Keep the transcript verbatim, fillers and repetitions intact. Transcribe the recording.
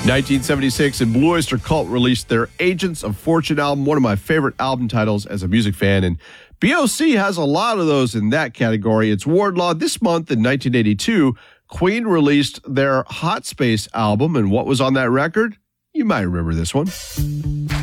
nineteen seventy-six, and Blue Oyster Cult released their Agents of Fortune album, one of my favorite album titles as a music fan, and B O C has a lot of those in that category. It's Wardlaw. This month in nineteen eighty-two, Queen released their Hot Space album, and what was on that record? You might remember this one.